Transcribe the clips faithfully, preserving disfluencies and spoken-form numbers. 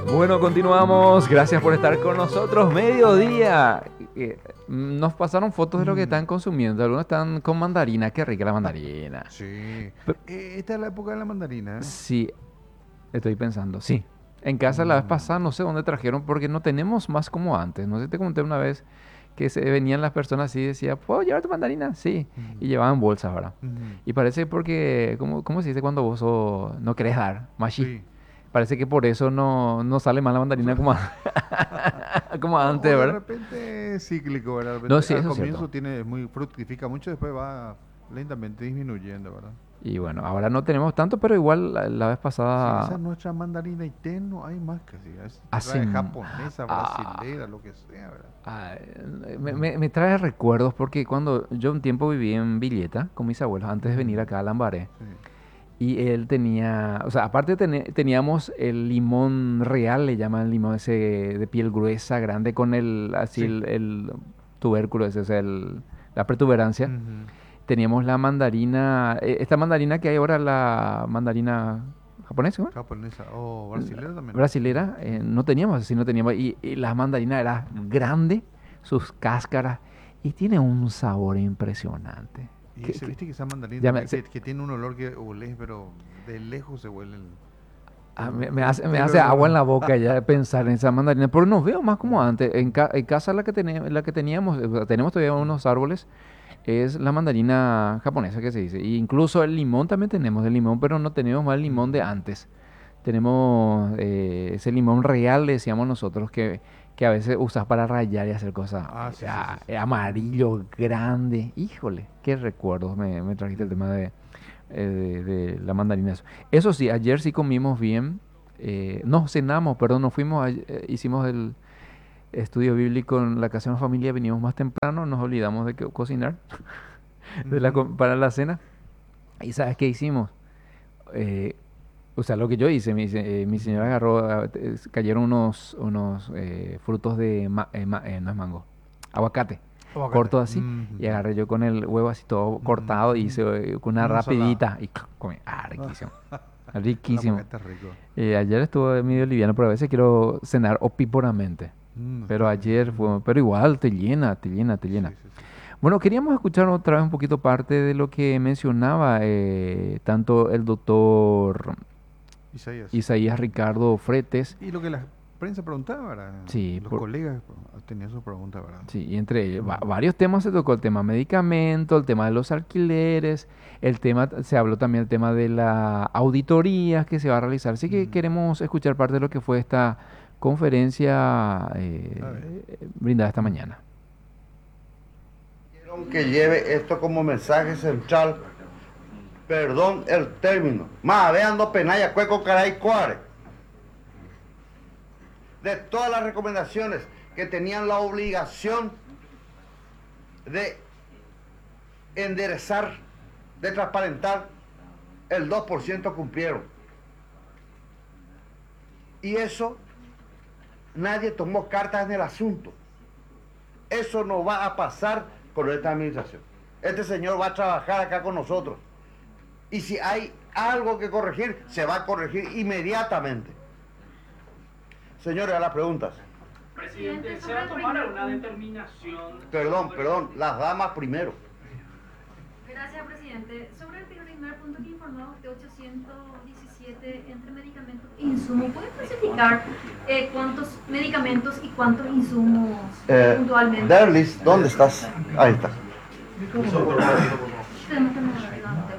Bueno, continuamos. Gracias por estar con nosotros. Mediodía. Eh, Nos pasaron fotos de lo que están consumiendo. Algunos están con mandarina. Qué rica la mandarina. Sí. Pe- Eh, esta es la época de la mandarina, ¿eh? Sí, estoy pensando, sí. En casa la vez pasada no sé dónde trajeron porque no tenemos más como antes. No sé si te conté una vez que se venían las personas así y decía, ¿puedo llevar tu mandarina? Sí. Y Ujú, llevaban bolsas, ¿verdad? ujú. Y parece porque, ¿cómo, cómo se dice cuando vos sos- no querés dar? Machi. Sí. Parece que por eso no, no sale mal la O mandarina sea, como, como o, antes, o de ¿verdad? repente es cíclico, ¿verdad? De No, repente sí, al eso es cierto. comienzo tiene, es muy fructifica mucho, después va lentamente disminuyendo, ¿verdad? Y bueno, ahora no tenemos tanto, pero igual la, la vez Sí, esa pasada es nuestra mandarina y té no hay más casi. Es trae hacen... japonesa, Ah, brasilera, lo que sea, ¿verdad? ah, me, Mm, me- me trae recuerdos porque cuando yo un tiempo viví en Villeta con mis abuelos antes de venir ujú, acá a Lambaré. sí. Y él tenía, o sea, aparte tene- teníamos el limón real, le llaman limón ese de piel gruesa, grande, con el, así Sí. el, el tubérculo ese, o sea, el- la protuberancia. Ujú. Teníamos la mandarina, eh, esta mandarina que hay ahora, la mandarina japonesa, ¿no? Japonesa. O La brasilera también. brasilera, eh, Ujú. no teníamos así, no teníamos. Y, y la mandarina era grande, sus cáscaras, y tiene un sabor impresionante. Y Que, ese, que- viste que esa mandarina ya me, también, se- que, que tiene un olor que olés, pero de lejos se huele el, ah, el, me, me el hace, me el hace agua en olor. la boca ya de pensar en esa mandarina, pero no veo más como Mm, antes. En, ca- en casa la que, tene- la que teníamos, o sea, tenemos todavía mm, unos árboles, es la mandarina japonesa que se dice. Y incluso el limón también tenemos el limón, pero no tenemos más el limón de mm. antes. Tenemos eh, ese limón real, le decíamos nosotros, que, que a veces usas para rallar y hacer cosas. Ah, eh, sí, sí, sí, ah, sí. eh, Mm, amarillo, grande. Híjole, qué recuerdos me, me trajiste el mm, tema de, eh, de, de la mandarina. Eso Eso sí, ayer sí comimos bien. Eh, no, cenamos, perdón, nos fuimos, a- eh, hicimos el estudio bíblico en la casa de una familia, vinimos más temprano, nos olvidamos de que- cocinar de la, ujú. co- para la cena. ¿Y sabes qué hicimos? Eh, O sea, lo que yo hice, mi, se- eh, mi señora Ujú. agarró, ah, te- es- cayeron unos, unos eh, frutos de, ma- eh, ma- eh, no es mango, aguacate, Aguacate. corto así, y Ujú, agarré yo con el huevo así todo ujú, cortado y ujú. hice eh, con una Una ensalada. rapidita y comí. Ah, riquísimo, El riquísimo. aguacate es rico. Eh, ayer estuve medio liviano, pero a veces quiero cenar opíporamente. Mm, Pero está bien. ayer fue, Ujú. pero igual te llena, te llena, te llena. Sí, sí, sí. Bueno, queríamos escuchar otra vez un poquito parte de lo que mencionaba eh, tanto el doctor Isaías. Isaías Ricardo Fretes. Y lo que la prensa preguntaba, ¿verdad? Sí, Los por, colegas tenían sus preguntas, ¿verdad? sí, y entre ellos, va- Ujú, varios temas se tocó el tema medicamento, el tema de los alquileres, el tema, se habló también el tema de la auditoría que se va a realizar. Así que ujú. queremos escuchar parte de lo que fue esta conferencia A ver. eh, brindada esta Ujú. mañana. Quiero que lleve esto como mensaje central. Perdón el término. Más veando penaya, cueco, caray, cuare. De todas las recomendaciones que tenían la obligación de enderezar, de transparentar, el dos por ciento cumplieron. Y eso, nadie tomó cartas en el asunto. Eso no va a pasar con esta administración. Este señor va a trabajar acá con nosotros. Y si hay algo que corregir, se va a corregir inmediatamente. Señores, a las preguntas. Presidente, ¿se va a tomar alguna determinación? Perdón, sobre- perdón, las damas primero. Gracias, presidente. Sobre el primer punto que informó de ochocientos diecisiete entre medicamentos e insumos, ¿puede especificar eh, cuántos medicamentos y cuántos insumos Eh, puntualmente? Derlis, ¿dónde estás? Ahí está. Tenemos que mejorar el ante.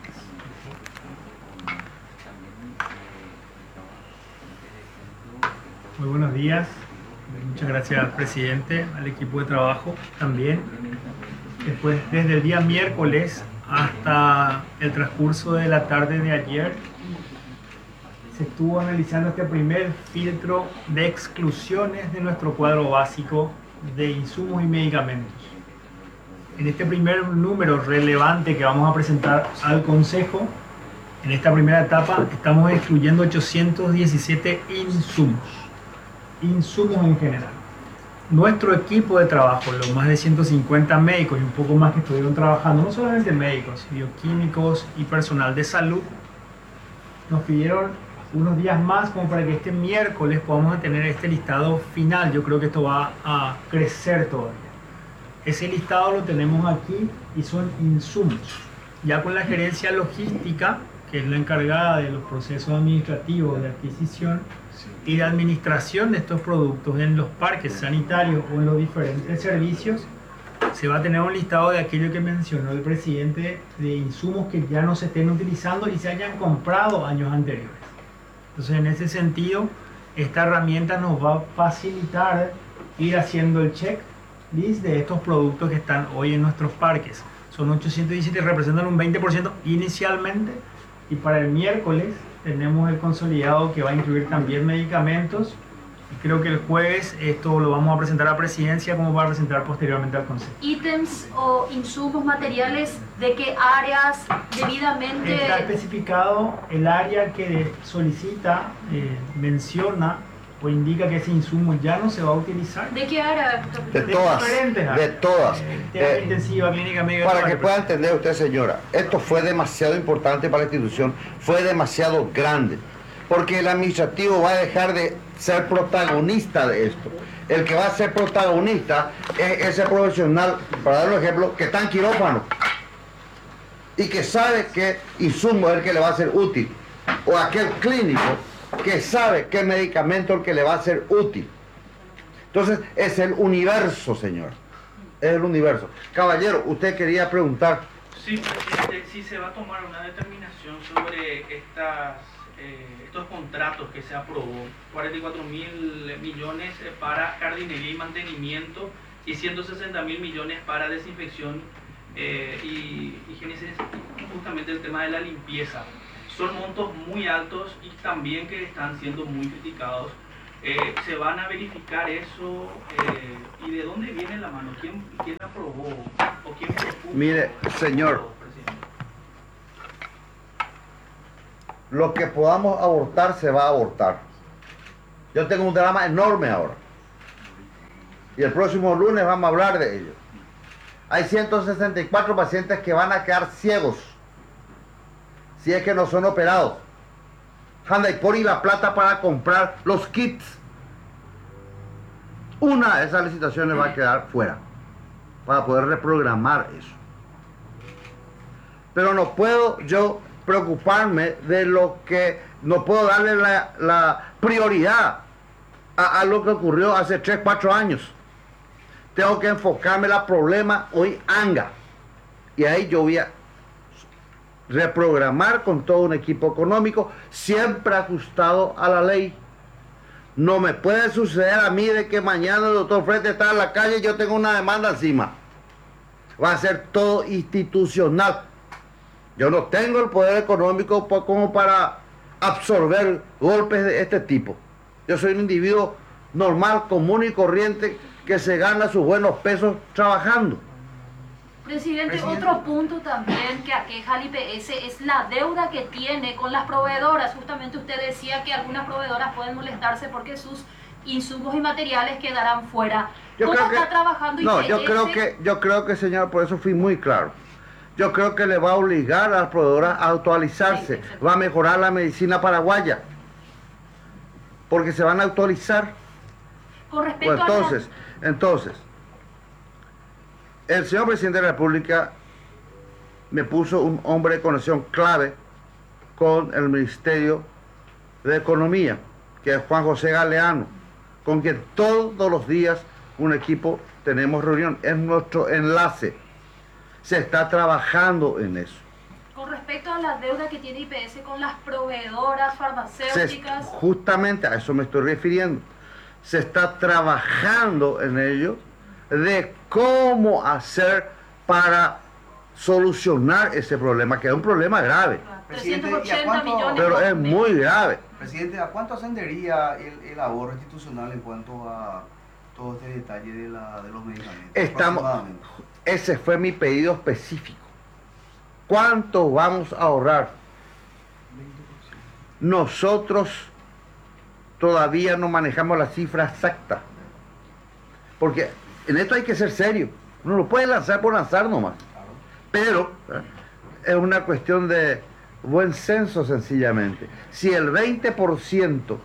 Muy buenos días. Muchas gracias al presidente, al equipo de trabajo también. Después, desde el día miércoles hasta el transcurso de la tarde de ayer, se estuvo analizando este primer filtro de exclusiones de nuestro cuadro básico de insumos y medicamentos. En este primer número relevante que vamos a presentar al Consejo, en esta primera etapa estamos excluyendo ochocientos diecisiete insumos, insumos en general. Nuestro equipo de trabajo, los más de ciento cincuenta médicos y un poco más que estuvieron trabajando, no solamente médicos, bioquímicos y personal de salud, nos pidieron unos días más como para que este miércoles podamos tener este listado final. Yo creo que esto va a crecer todavía. Ese listado lo tenemos aquí y son insumos. Ya con la gerencia logística, que es la encargada de los procesos administrativos de adquisición y de administración de estos productos en los parques sanitarios o en los diferentes servicios, se va a tener un listado de aquello que mencionó el presidente, de insumos que ya no se estén utilizando y se hayan comprado años anteriores. Entonces, en ese sentido, esta herramienta nos va a facilitar ir haciendo el checklist de estos productos que están hoy en nuestros parques. Son ochocientos diecisiete, representan un veinte por ciento inicialmente, y para el miércoles tenemos el consolidado que va a incluir también medicamentos. Creo que el jueves esto lo vamos a presentar a Presidencia, como va a presentar posteriormente al Consejo. Ítems o insumos materiales, ¿de qué áreas debidamente? Está especificado el área que solicita, eh, menciona o indica que ese insumo ya no se va a utilizar. ¿De qué área? De todas, diferentes áreas. de todas. Terapia Eh, intensiva, clínica médica. Para todas que las pueda entender usted, señora, esto fue demasiado importante para la institución, fue demasiado grande, porque el administrativo va a dejar de ser protagonista de esto. El que va a ser protagonista es ese profesional, para dar un ejemplo, que está en quirófano y que sabe qué insumo es el que le va a ser útil, o aquel clínico que sabe qué medicamento es el que le va a ser útil. Entonces es el universo, señor, es el universo. Caballero, usted quería preguntar. Sí, presidente, si se va a tomar una determinación sobre estas, eh, estos contratos que se aprobó, cuarenta y cuatro mil millones para jardinería y mantenimiento y ciento sesenta mil millones para desinfección eh, y higiene, justamente el tema de la limpieza. Son montos muy altos y también que están siendo muy criticados. Eh, ¿Se van a verificar eso? Eh, ¿Y de dónde viene la mano? ¿Quién, quién aprobó? ¿O quién propuso? Mire, señor, Presidente? lo que podamos abortar se va a abortar. Yo tengo un drama enorme ahora. Y el próximo lunes vamos a hablar de ello. Hay ciento sesenta y cuatro pacientes que van a quedar ciegos si es que no son operados. Anda y por la plata para comprar los kits. Una de esas licitaciones va a quedar fuera para poder reprogramar eso. Pero no puedo yo preocuparme de lo que, no puedo darle la, la prioridad a, a lo que ocurrió hace tres, cuatro años. Tengo que enfocarme en el problema hoy anga. Y ahí yo voy a reprogramar con todo un equipo económico, siempre ajustado a la ley. No me puede suceder a mí de que mañana el doctor Frente está en la calle y yo tengo una demanda encima. Va a ser todo institucional. Yo no tengo el poder económico como para absorber golpes de este tipo. Yo soy un individuo normal, común y corriente que se gana sus buenos pesos trabajando. Presidente, Presidente. otro punto también que aqueja al I P S es la deuda que tiene con las proveedoras. Justamente usted decía que algunas proveedoras pueden molestarse porque sus insumos y materiales quedarán fuera. Yo ¿Cómo creo está que- trabajando No, I P S? yo creo que, yo creo que, señor, por eso fui muy claro. Yo creo que le va a obligar a las proveedoras a actualizarse. Sí, exacto. Va a mejorar la medicina paraguaya. Porque se van a actualizar. Con respecto Pues entonces, entonces, el señor presidente de la República me puso un hombre de conexión clave con el Ministerio de Economía, que es Juan José Galeano, con quien todos los días un equipo tenemos reunión. Es nuestro enlace. Se está trabajando en eso. a, con respecto a la deuda que tiene I P S con las proveedoras Se- farmacéuticas, justamente a eso me estoy refiriendo. Se está trabajando en ello de cómo hacer para solucionar ese problema, que es un problema grave, Presidente, trescientos ¿y a ochenta cuánto- millones. pero más o es menos. muy grave. Presidente, ¿a cuánto ascendería el, el ahorro institucional en cuanto a todo este detalle de, la, de los medicamentos? Estamos, Aproximadamente. ese fue mi pedido específico. ¿Cuánto vamos a ahorrar? Nosotros todavía no manejamos la cifra exacta, porque en esto hay que ser serio. Uno lo puede lanzar por lanzar nomás, pero ¿eh? es una cuestión de, buen censo sencillamente. Si el veinte por ciento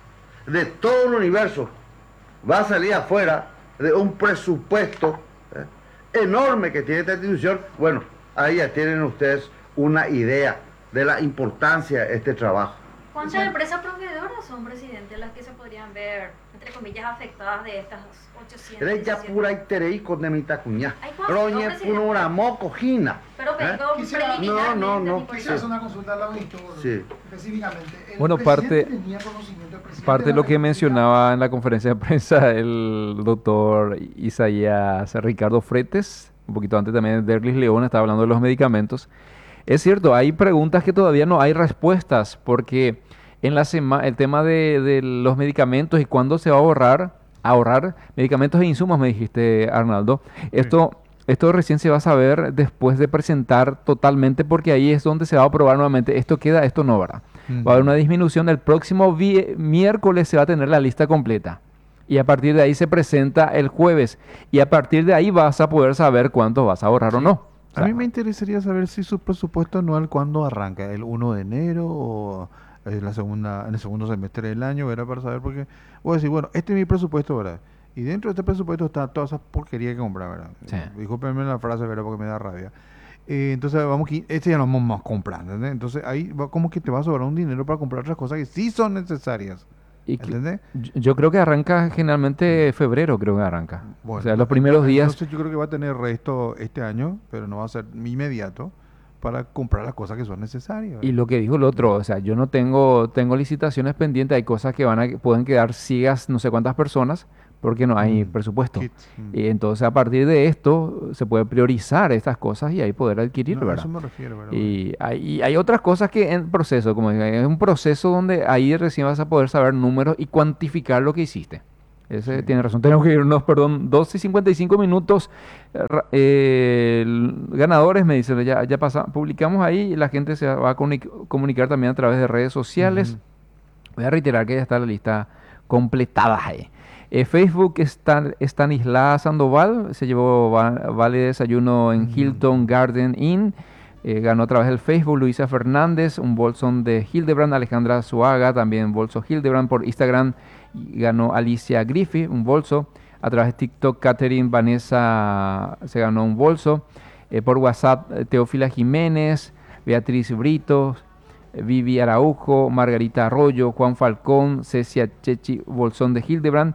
de todo el universo va a salir afuera de un presupuesto ¿eh? enorme que tiene esta institución, bueno, ahí ya tienen ustedes una idea de la importancia de este trabajo. ¿Cuántas empresas proveedoras son, presidente, las que se podrían ver, entre comillas, afectadas de estas ochocientas? Eres ya pura iterei con de mitacuña. Ay, ¿cuánto, no, Roñe presidente? punuramo cojina. Pero ¿Eh? perdón, Quisiera- preliminarmente, No, no, no, tipo, Quisiera hacer una consulta al auditor Sí. específicamente. ¿El Bueno, presidente parte- tenía conocimiento, el presidente Parte de lo la que República? mencionaba en la conferencia de prensa el doctor Isaías Ricardo Fretes, un poquito antes también de Derlis León, estaba hablando de los medicamentos. Es cierto, hay preguntas que todavía no hay respuestas, porque en la sema- el tema de, de los medicamentos y cuándo se va a ahorrar, ahorrar medicamentos e insumos, me dijiste, Arnaldo. Esto, esto recién se va a saber después de presentar totalmente, porque ahí es donde se va a aprobar nuevamente. Esto queda, esto no, ¿verdad? Va a haber una disminución. El próximo vi- miércoles se va a tener la lista completa. Y a partir de ahí se presenta el jueves. Y a partir de ahí vas a poder saber cuánto vas a ahorrar o no. O A mí sea, me interesaría saber si su presupuesto anual cuándo arranca, el uno de enero o en la segunda, en el segundo semestre del año, ¿verdad? Para saber, porque voy a decir, bueno, este es mi presupuesto, ¿verdad? Y dentro de este presupuesto está toda esa porquería que comprar, ¿verdad? Sí. Discúlpenme la frase, ¿verdad? Porque me da rabia. Eh, entonces, vamos que este ya no vamos a comprar, ¿entendés? Entonces, ahí va como que te va a sobrar un dinero para comprar otras cosas que sí son necesarias, y que- ¿entendés? yo yo creo que arranca generalmente febrero, creo que arranca. Bueno, o sea, los primeros días. Entonces, yo creo que va a tener resto este año, pero no va a ser inmediato para comprar las cosas que son necesarias. Y lo que dijo el otro, o sea, yo no tengo, tengo licitaciones pendientes, hay cosas que van a, pueden quedar ciegas no sé cuántas personas porque no hay Mm, presupuesto. kits, mm. Y entonces a partir de esto se puede priorizar estas cosas y ahí poder adquirir, No, a ¿verdad? eso me refiero, ¿verdad? Y hay, y hay otras cosas que en proceso, como dije, es un proceso donde ahí recién vas a poder saber números y cuantificar lo que hiciste. Ese Sí. tiene razón. Tenemos que irnos, perdón, doce y cincuenta y cinco minutos. Eh, ra- eh, el- ganadores, me dicen, ya, ya pasa, publicamos ahí y la gente se va a comuni- comunicar también a través de redes sociales. Ujú. Voy a reiterar que ya está la lista completada ahí. Eh, Facebook está Stanislao Sandoval, se llevó va- vale desayuno en Mm. Hilton Garden Inn. Eh, ganó a través del Facebook Luisa Fernández, un bolsón de Hildebrand, Alejandra Suaga, también bolso Hildebrand por Instagram. Y ganó Alicia Griffith, un bolso. A través de TikTok, Catherine Vanessa se ganó un bolso. Eh, por WhatsApp, eh, Teófila Jiménez, Beatriz Brito, eh, Vivi Araujo, Margarita Arroyo, Juan Falcón, Cecia Chechi, bolsón de Hildebrand.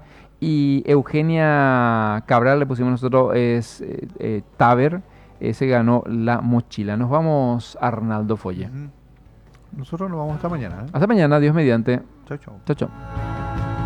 Y Eugenia Cabral, le pusimos nosotros, es eh, eh, Taber, eh, se ganó la mochila. Nos vamos, Arnaldo Folle. Ujú. Nosotros nos vamos hasta mañana, ¿eh? Hasta mañana, Dios mediante. Chao, chao. Chao, chao.